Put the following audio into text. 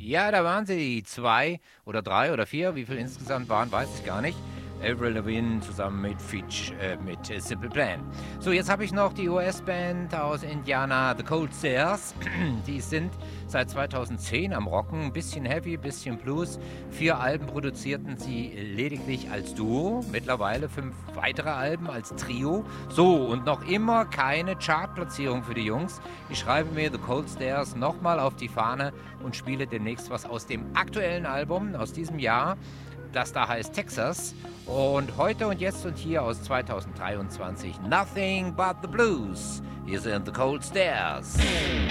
Ja, da waren sie. 2 oder 3 oder 4. Wie viel insgesamt waren, weiß ich gar nicht. Avril Lavigne zusammen mit Fitch, mit Simple Plan. So, jetzt habe ich noch die US-Band aus Indiana, The Cold Stairs. Die sind seit 2010 am Rocken. Ein bisschen Heavy, ein bisschen Blues. 4 Alben produzierten sie lediglich als Duo. Mittlerweile 5 weitere Alben als Trio. So, und noch immer keine Chartplatzierung für die Jungs. Ich schreibe mir The Cold Stairs nochmal auf die Fahne und spiele demnächst was aus dem aktuellen Album aus diesem Jahr. Das da heißt Texas. Und heute und jetzt und hier aus 2023 Nothing But The Blues. Hier sind The Cold Stairs.